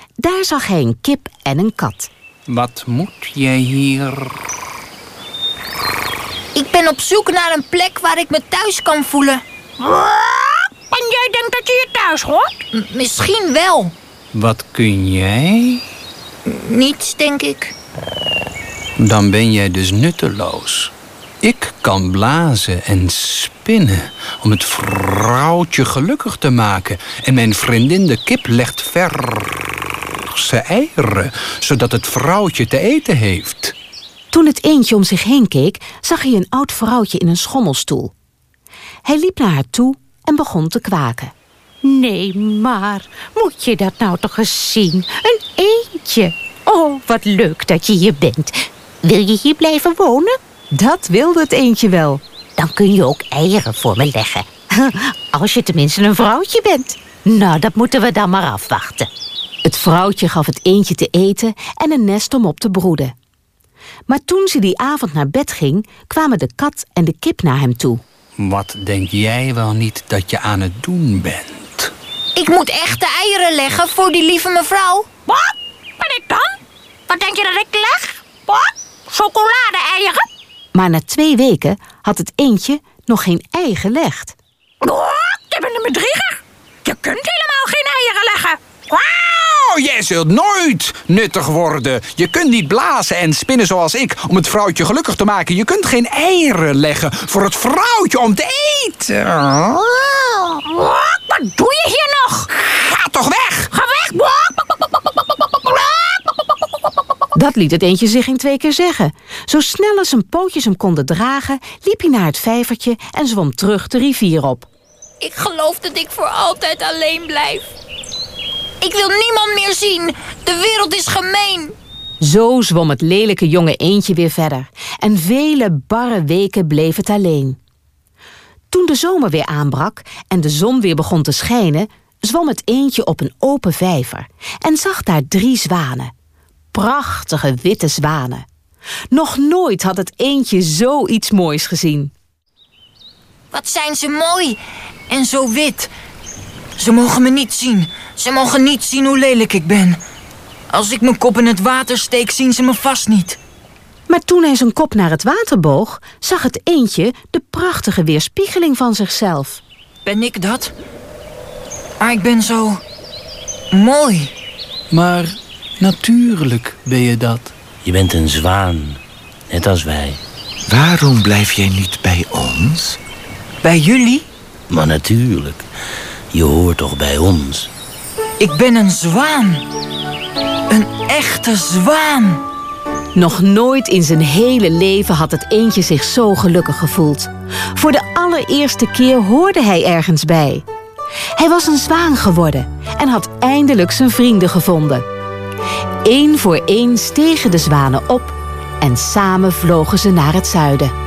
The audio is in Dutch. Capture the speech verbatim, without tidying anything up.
Daar zag hij een kip en een kat. Wat moet jij hier? Ik ben op zoek naar een plek waar ik me thuis kan voelen. En jij denkt dat je je thuis hoort? M- misschien wel. Wat kun jij? Niets, denk ik. Dan ben jij dus nutteloos. Ik kan blazen en spinnen om het vrouwtje gelukkig te maken. En mijn vriendin de kip legt verse eieren, zodat het vrouwtje te eten heeft. Toen het eendje om zich heen keek, zag hij een oud vrouwtje in een schommelstoel. Hij liep naar haar toe en begon te kwaken. Nee, maar moet je dat nou toch eens zien? Een eendje. Oh, wat leuk dat je hier bent. Wil je hier blijven wonen? Dat wilde het eendje wel. Dan kun je ook eieren voor me leggen. Als je tenminste een vrouwtje bent. Nou, dat moeten we dan maar afwachten. Het vrouwtje gaf het eendje te eten en een nest om op te broeden. Maar toen ze die avond naar bed ging, kwamen de kat en de kip naar hem toe. Wat denk jij wel niet dat je aan het doen bent? Ik moet echte eieren leggen voor die lieve mevrouw. Wat? En ik dan? Wat denk je dat ik leg? Wat? Chocolade-eieren? Maar na twee weken had het eendje nog geen ei gelegd. Wat? Je bent een bedrieger. Je kunt helemaal geen eieren leggen. Oh, jij zult nooit nuttig worden. Je kunt niet blazen en spinnen zoals ik om het vrouwtje gelukkig te maken. Je kunt geen eieren leggen voor het vrouwtje om te eten. Wat? Wat doe je hier nog? Ga toch weg! Ga weg! Dat liet het eendje zich in twee keer zeggen. Zo snel als zijn pootjes hem konden dragen, liep hij naar het vijvertje en zwom terug de rivier op. Ik geloof dat ik voor altijd alleen blijf. Ik wil niemand meer zien. De wereld is gemeen. Zo zwom het lelijke jonge eendje weer verder. En vele barre weken bleef het alleen. Toen de zomer weer aanbrak en de zon weer begon te schijnen, zwom het eendje op een open vijver en zag daar drie zwanen. Prachtige witte zwanen. Nog nooit had het eendje zoiets moois gezien. Wat zijn ze mooi en zo wit. Ze mogen me niet zien. Ze mogen niet zien hoe lelijk ik ben. Als ik mijn kop in het water steek, zien ze me vast niet. Maar toen hij zijn kop naar het water boog, zag het eendje de prachtige weerspiegeling van zichzelf. Ben ik dat? Maar ik ben zo mooi. Maar natuurlijk ben je dat. Je bent een zwaan, net als wij. Waarom blijf jij niet bij ons? Bij jullie? Maar natuurlijk, je hoort toch bij ons. Ik ben een zwaan. Een echte zwaan. Nog nooit in zijn hele leven had het eendje zich zo gelukkig gevoeld. Voor de allereerste keer hoorde hij ergens bij. Hij was een zwaan geworden en had eindelijk zijn vrienden gevonden. Eén voor één stegen de zwanen op en samen vlogen ze naar het zuiden.